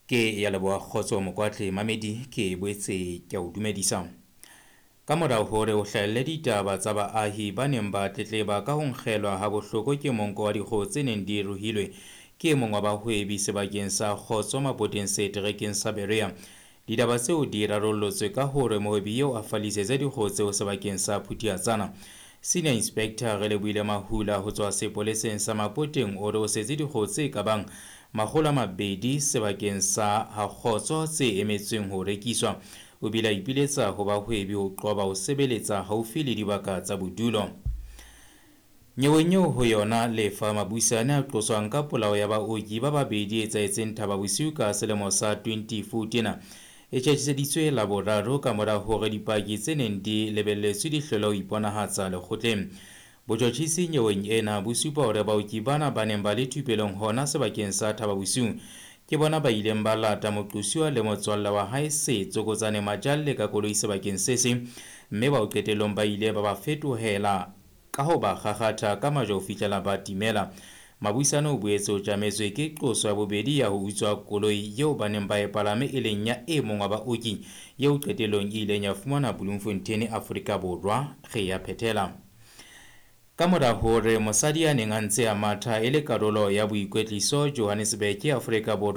Ke ya leboa kgotso mokwatle mamedi ke boetse ke o dumedisa. Ka morao hore o hlahelle ditaba tsa baahi ba neng ba tletleba ka ho nkgelwa ha bohloko ke monko wa dikgoho tse neng di ruhilwe ke mong wa bahwebi sebakeng sa Kgotso Maboteng seterekeng sa Berea. Ditaba tseo di rarollotswe ka hore mohwebi eo a fallisetse dikgoho tseo sebakeng sa Phuthiatsana. Senior Inspector Relebohile Mahula ho tswa sepoleseng sa Maboteng o re o setse dikgoho tse kabang 200 sebakeng sa ha Kgotso tse emetsweng ho rekiswa. O bile a ipiletsa ho bahwebi ho qoba ho sebeletsa haufi le dibaka tsa bodulo. Nyeweng eo ho yona lefa mabuisane a qoswang ka polao ya baoki ba babedi e etsahetseng Thaba Bosiu ka selemo sa 2014 e tjhetjhiseditswe Laboraro ka mora hore dipaki tse neng di lebelletswe di hloleha ho iponahatsa lekgotleng. Botjhutjhisi nyeweng ena bo supa hore baoki bana ba neng ba le thupelong hona sebakeng sa Thaba Bosiu ke bona ba ileng ba lata moqosuwa le motswalle wa hae Setsokotsane Majalle ka koloi sebakeng se seng, mme ba qetellong ba ile ba ba fetohela ka ho ba kgakgatha ka majwe ho fihlela ba timela. Mabuisane o boetse o tjametswe ke qoso ya bobedi ya ho utswa koloi eo ba neng ba e palame e leng ya e mong wa baoki eo qetellong e ileng ya fumana Bloemfontein Afrika Borwa re ya phethela. Ka mora hore mosadi ya neng a ntse a matha e le karolo ya boikwetliso Johannesburg Afrika Borwa